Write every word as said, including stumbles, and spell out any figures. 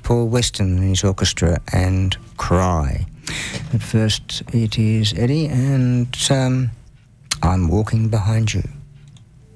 Paul Weston and his orchestra and Cry. But first it is Eddie and um, I'm Walking Behind You.